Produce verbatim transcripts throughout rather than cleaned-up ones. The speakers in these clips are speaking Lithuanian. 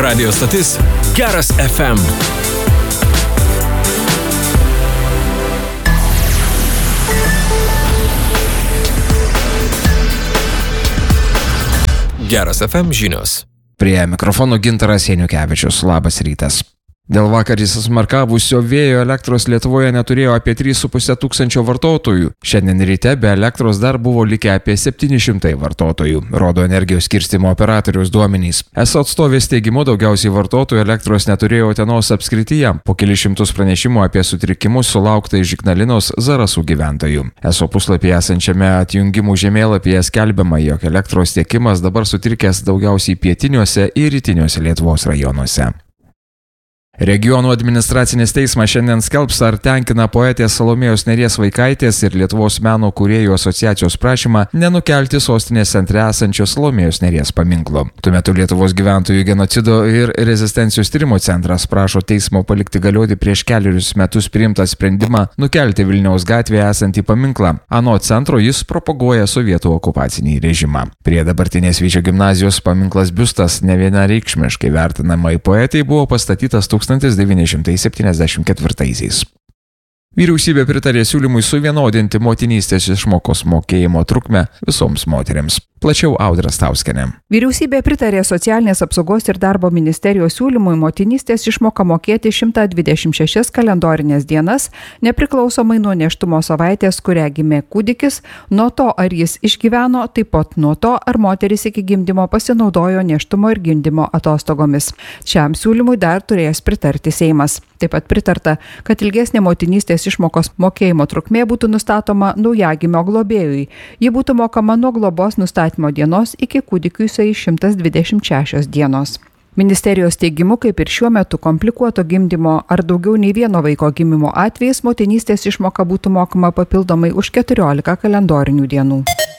Radio stotis Geras F M. Geras F M žinios. Prie mikrofono Gintaras Janukevičius. Labas rytas. Dėl vakar įsismarkavusio vėjo elektros Lietuvoje neturėjo apie trys su puse tūkstančio vartotojų. Šiandien ryte be elektros dar buvo likę apie septyni šimtai vartotojų, rodo energijos skirstymo operatoriaus duomenys. Eso atstovės teigimu daugiausiai vartotojų elektros neturėjo Utenos apskrityje. Po kelis šimtus pranešimų apie sutrikimus sulaukta iš Ignalinos Zarasų gyventojų. Eso puslapyje esančiame atjungimų žemėlapyje skelbiama, jog elektros tiekimas dabar sutrikęs daugiausiai pietiniuose ir rytiniuose Lietuvos rajonuose. Regionų administracinis teismas šiandien skelbs, ar tenkina poetės Salomėjos Nėries Vaikaitės ir Lietuvos meno kūrėjų asociacijos prašymą nenukelti sostinės centre esančio Salomėjos Nėries paminklo. Tuo metu Lietuvos gyventojų genocido ir rezistencijos tyrimo centras prašo teismo palikti galioti prieš keliarius metus priimtą sprendimą nukelti Vilniaus gatvėje esantį paminklą. Anot centro jis propaguoja sovietų okupacinį režimą. Prie dabartinės Vyčio gimnazijos paminklas biustas nevienareikšmiškai vertinamai poetai buvo pastatytas tūkstantis devyni šimtai septyniasdešimt ketvirtaisiais. Vyriausybė pritarė siūlymui suvienodinti motinystės išmokos mokėjimo trukmę visoms moteriams. Plačiau Audra Stauskienė. Vyriausybė pritarė Socialinės apsaugos ir darbo ministerijos siūlymui motinystės išmoką mokėti šimtą dvidešimt šešias kalendorinės dienas, nepriklausomai nuo nėštumo savaitės, kurią gimė kūdikis, nuo to, ar jis išgyveno, taip pat nuo to, ar moteris iki gimdymo pasinaudojo nėštumo ir gimdymo atostogomis. Šiam siūlymui dar turės pritarti Seimas. Taip pat pritarta, kad ilgesnė motinystės išmokos mokėjimo trukmė būtų nustatoma naujagimio globėjui. Ji būtų mokama nuo globos nustatymo dienos iki kūdikiui sueis šimtas dvidešimt šešios dienos. Ministerijos teigimu, kaip ir šiuo metu komplikuoto gimdymo ar daugiau nei vieno vaiko gimimo atvejais, motinystės išmoka būtų mokama papildomai už keturiolika kalendorinių dienų.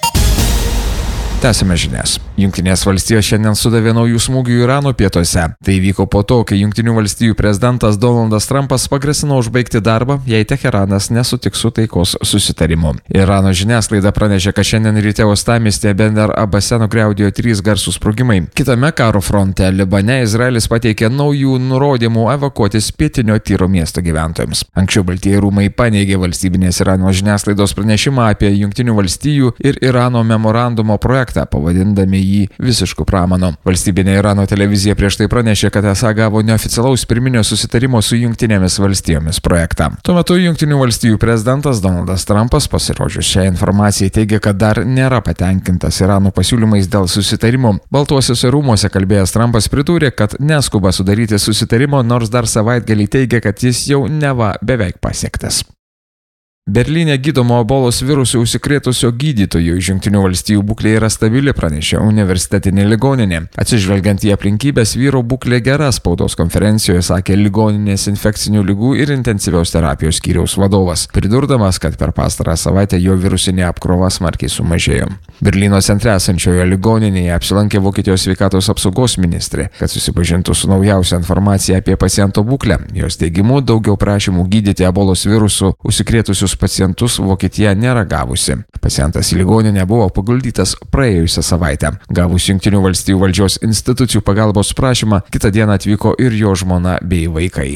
Tęsime žinias. Jungtinės valstijos šiandien sudavė naujų smūgių Irano pietuose. Tai vyko po to, kai Jungtinių valstijų prezidentas Donaldas Trumpas pagrasino užbaigti darbą, jei Teheranas nesutiks su taikos susitarimu. Irano žiniasklaida pranešė, kad šiandien ryte uostamiestyje Bender Abase nugriaudėjo trys garsūs sprogimai. Kitame karo fronte Libane Izraelis pateikė naujų nurodymų evakuotis pietinio Tyro miesto gyventojams. Anksčiau Baltieji rūmai paneigė valstybinės Irano žiniasklaidos pranešimą apie Jungtinių valstijų ir Irano memorandumo projektą, pavadindami jį visišku pramanu. Valstybinė Irano televizija prieš tai pranešė, kad esą gavo neoficialaus pirminio susitarimo su Jungtinėmis valstijomis projektą. Tuo metu Jungtinių valstijų prezidentas Donaldas Trumpas, pasirodžius šią informaciją, teigia, kad dar nėra patenkintas Irano pasiūlymais dėl susitarimo. Baltuosiuose rūmuose kalbėjęs Trumpas pridūrė, kad neskuba sudaryti susitarimo, nors dar savaitgalį teigia, kad jis jau neva beveik pasiektas. Berlyne gydomo ebolos virusu užsikrėtusio gydytojo iš Jungtinių valstijų būklė yra stabili, pranešė universitetinė ligoninė. Atsižvelgiant į aplinkybės, vyro būklė gera, spaudos konferencijoje sakė ligoninės infekcinių ligų ir intensyvios terapijos skyriaus vadovas, pridurdamas, kad per pastarąją savaitę jo virusinė apkrova smarkiai sumažėjo. Berlyno centre esančioje ligoninėje apsilankė Vokietijos sveikatos apsaugos ministrė, kad susipažintų su naujausia informacija apie paciento būklę. Jos teigimu, daugiau prašymų gydyti ebolos virusu užsikrėtusius pacientus Vokietija nėra gavusi. Pacientas į ligoninę buvo paguldytas praėjusią savaitę. Gavus Jungtinių valstijų valdžios institucijų pagalbos prašymą, kitą dieną atvyko ir jo žmona bei vaikai.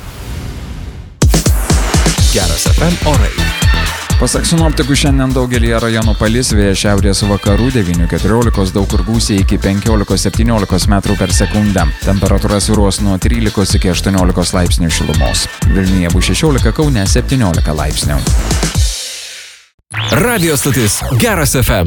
Geras F M orai. Pasak sinoptikų, šiandien daugelį rajonų palis, vėjas šiaurės vakarų devynių keturiolikos, daug kur gūsiai iki penkiolikos septyniolikos metrų per sekundę. Temperatūra svyruos nuo trylikos iki aštuoniolikos laipsnių šilumos. Vilniuje bus šešiolika, Kaune septyniolika laipsnių. Radio stotis Geras F M.